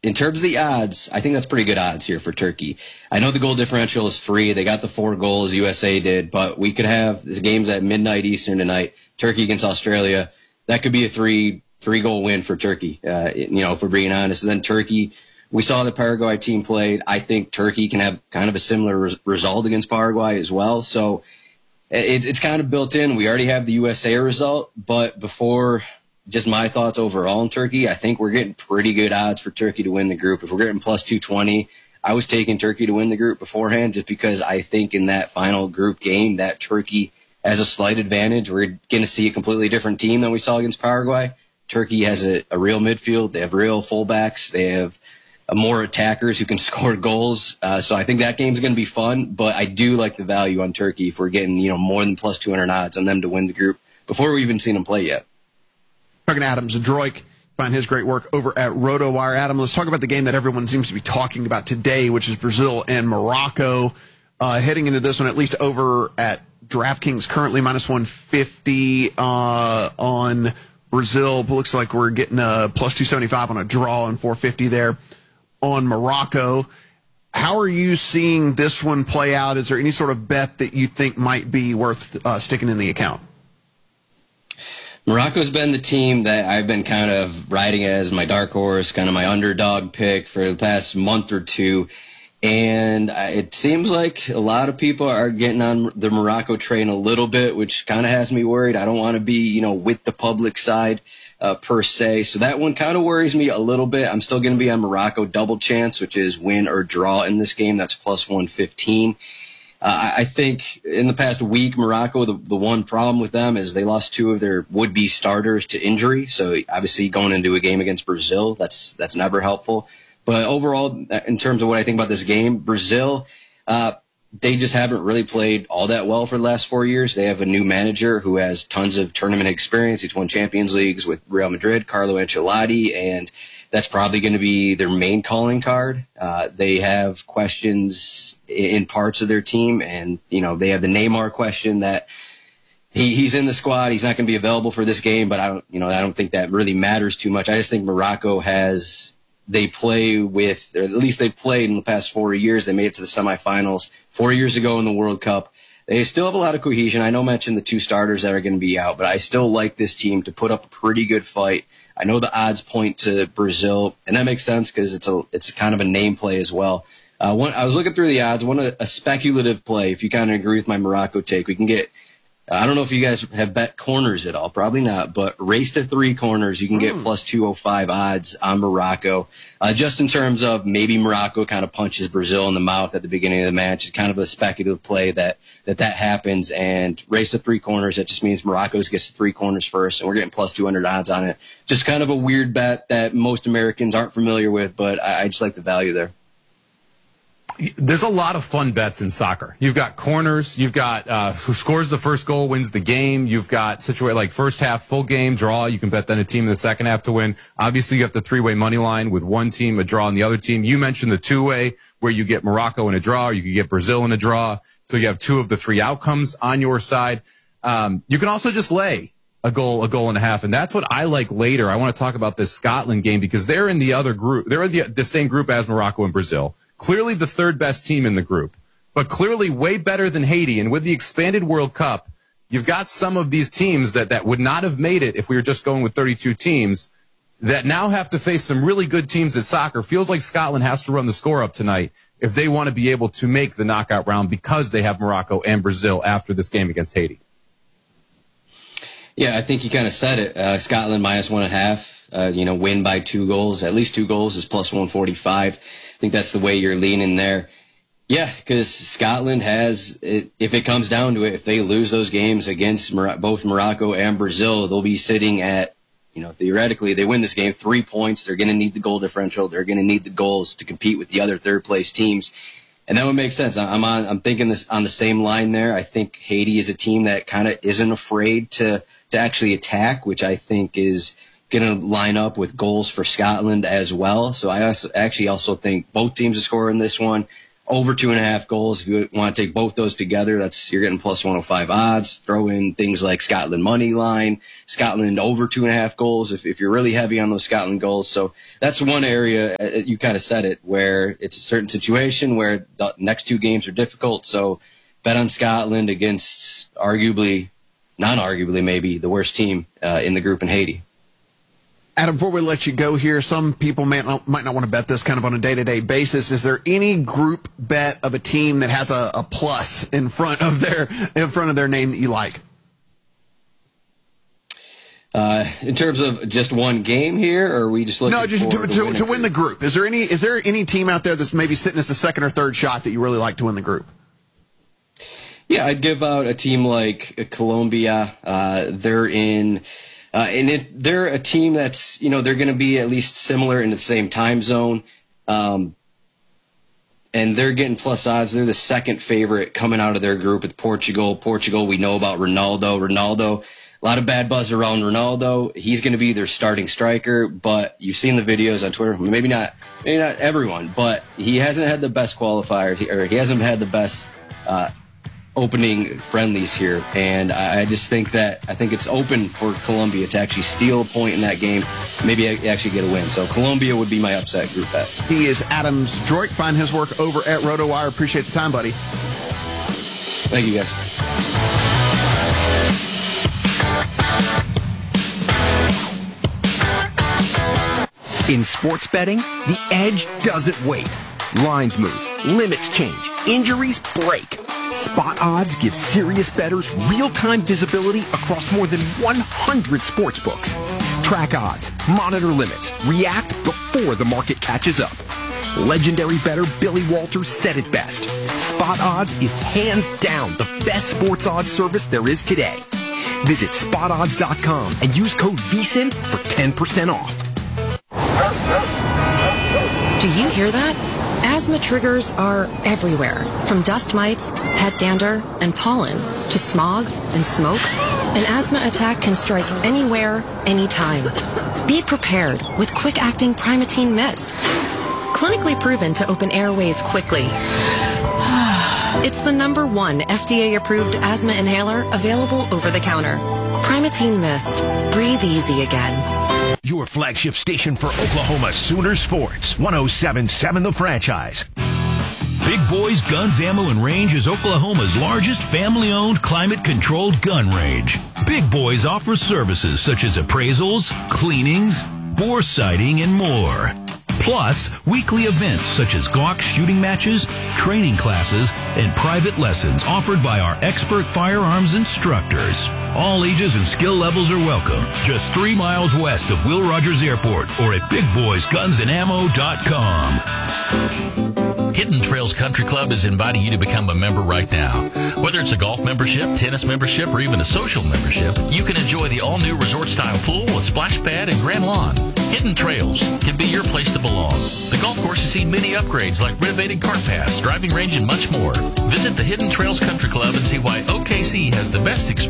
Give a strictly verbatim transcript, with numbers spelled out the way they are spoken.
in terms of the odds, I think that's pretty good odds here for Turkey. I know the goal differential is three. They got the four goals U S A did, but we could have this game's at midnight Eastern tonight. Turkey against Australia. That could be a three three goal win for Turkey. Uh, you know, if we're being honest. And then Turkey, we saw the Paraguay team played. I think Turkey can have kind of a similar res- result against Paraguay as well. So it, it's kind of built in. We already have the U S A result, but before just my thoughts overall in Turkey, I think we're getting pretty good odds for Turkey to win the group. If we're getting plus two twenty, I was taking Turkey to win the group beforehand just because I think in that final group game that Turkey has a slight advantage. We're going to see a completely different team than we saw against Paraguay. Turkey has a, a real midfield. They have real fullbacks. They have uh, more attackers who can score goals. Uh, so I think that game's going to be fun, but I do like the value on Turkey if we're getting, you know, more than plus two hundred odds on them to win the group before we've even seen them play yet. Talking to Adam Zdroik, find his great work over at RotoWire. Adam, let's talk about the game that everyone seems to be talking about today, which is Brazil and Morocco. Uh, heading into this one, at least over at DraftKings, currently minus one fifty uh, on Brazil. Looks like we're getting a plus two seventy-five on a draw and four fifty there on Morocco. How are you seeing this one play out? Is there any sort of bet that you think might be worth uh, sticking in the account? Morocco's been the team that I've been kind of riding as my dark horse, kind of my underdog pick for the past month or two. And it seems like a lot of people are getting on the Morocco train a little bit, which kind of has me worried. I don't want to be, you know, with the public side uh, per se. So that one kind of worries me a little bit. I'm still going to be on Morocco double chance, which is win or draw in this game. That's plus one fifteen. Uh, I think in the past week, Morocco, the, the one problem with them is they lost two of their would-be starters to injury. So obviously going into a game against Brazil, that's that's never helpful. But overall, in terms of what I think about this game, Brazil, uh, they just haven't really played all that well for the last four years. They have a new manager who has tons of tournament experience. He's won Champions Leagues with Real Madrid, Carlo Ancelotti, and that's probably going to be their main calling card. Uh, they have questions in parts of their team, and, you know, they have the Neymar question that he, he's in the squad. He's not going to be available for this game, but I don't, you know, I don't think that really matters too much. I just think Morocco has, they play with, or at least they played in the past four years. They made it to the semifinals four years ago in the World Cup. They still have a lot of cohesion. I know I mentioned the two starters that are going to be out, but I still like this team to put up a pretty good fight. I know the odds point to Brazil, and that makes sense because it's a it's kind of a name play as well. Uh, one, I was looking through the odds. One a, a speculative play. If you kind of agree with my Morocco take, we can get. I don't know if you guys have bet corners at all. Probably not. But race to three corners, you can get mm. plus two oh five odds on Morocco. Uh, just in terms of maybe Morocco kind of punches Brazil in the mouth at the beginning of the match. It's kind of a speculative play that that, that happens. And race to three corners, that just means Morocco gets to three corners first. And we're getting plus two hundred odds on it. Just kind of a weird bet that most Americans aren't familiar with. But I, I just like the value there. There's a lot of fun bets in soccer. You've got corners. You've got uh, who scores the first goal wins the game. You've got situation like first half full game draw. You can bet then a team in the second half to win. Obviously, you have the three-way money line with one team, a draw, and the other team. You mentioned the two-way where you get Morocco in a draw, or you could get Brazil in a draw. So you have two of the three outcomes on your side. Um, you can also just lay a goal, a goal and a half, and that's what I like later. I want to talk about this Scotland game because they're in the other group. They're in the, the same group as Morocco and Brazil. Clearly the third best team in the group, but clearly way better than Haiti. And with the expanded World Cup, you've got some of these teams that, that would not have made it if we were just going with thirty-two teams that now have to face some really good teams at soccer. Feels like Scotland has to run the score up tonight if they want to be able to make the knockout round because they have Morocco and Brazil after this game against Haiti. Yeah, I think you kind of said it. Uh, Scotland minus one and a half, uh, you know, win by two goals. At least two goals is plus one forty-five. I think that's the way you're leaning there. Yeah, because Scotland has, if it comes down to it, if they lose those games against Mor- both Morocco and Brazil, they'll be sitting at, you know, theoretically, they win this game, three points. They're going to need the goal differential. They're going to need the goals to compete with the other third-place teams. And that would make sense. I'm on. I'm thinking this on the same line there. I think Haiti is a team that kind of isn't afraid to to actually attack, which I think is going to line up with goals for Scotland as well. So I also, actually also think both teams will score in this one. over two and a half goals. If you want to take both those together, that's you're getting plus one oh five odds. Throw in things like Scotland money line, Scotland over two and a half goals if, if you're really heavy on those Scotland goals. So that's one area, uh, you kind of said it, where it's a certain situation where the next two games are difficult. So bet on Scotland against arguably, non-arguably maybe, the worst team uh, in the group in Haiti. Adam, before we let you go here, some people might not, might not want to bet this kind of on a day-to-day basis. Is there any group bet of a team that has a, a plus in front of their in front of their name that you like? Uh, in terms of just one game here, or are we just looking no, just for to, to, to win the group? Is there any is there any team out there that's maybe sitting as the second or third shot that you really like to win the group? Yeah, I'd give out a team like Colombia. Uh, they're in. Uh, and it, they're a team that's, you know, they're going to be at least similar in the same time zone. Um, and they're getting plus odds. They're the second favorite coming out of their group with Portugal. Portugal, we know about Ronaldo. Ronaldo, a lot of bad buzz around Ronaldo. He's going to be their starting striker, but you've seen the videos on Twitter. Maybe not, maybe not everyone, but he hasn't had the best qualifiers, or he hasn't had the best, uh, opening friendlies here, and I just think that I think it's open for Colombia to actually steal a point in that game, maybe actually get a win. So Colombia would be my upset group bet. He is Adam Zdroik. Find his work over at RotoWire. Appreciate the time, buddy. Thank you, guys. In sports betting, the edge doesn't wait. Lines move, limits change, injuries break. Spot Odds gives serious bettors real-time visibility across more than one hundred sports books. Track odds, monitor limits, react before the market catches up. Legendary bettor Billy Walters said it best. Spot Odds is hands down the best sports odds service there is today. Visit spot odds dot com and use code V S I N for ten percent off. Do you hear that? Asthma triggers are everywhere, from dust mites, pet dander, and pollen, to smog and smoke. An asthma attack can strike anywhere, anytime. Be prepared with quick-acting Primatene Mist. Clinically proven to open airways quickly. It's the number one F D A-approved asthma inhaler available over the counter. Primatene Mist. Breathe easy again. Your flagship station for Oklahoma Sooner Sports, one oh seven point seven The Franchise. Big Boys Guns, Ammo, and Range is Oklahoma's largest family-owned, climate-controlled gun range. Big Boys offers services such as appraisals, cleanings, bore sighting, and more. Plus, weekly events such as Glock shooting matches, training classes, and private lessons offered by our expert firearms instructors. All ages and skill levels are welcome. Just three miles west of Will Rogers Airport or at big boys guns and ammo dot com. Hidden Trails Country Club is inviting you to become a member right now. Whether it's a golf membership, tennis membership, or even a social membership, you can enjoy the all-new resort-style pool with splash pad and grand lawn. Hidden Trails can be your place to belong. The golf course has seen many upgrades like renovated cart paths, driving range, and much more. Visit the Hidden Trails Country Club and see why O K C has the best experience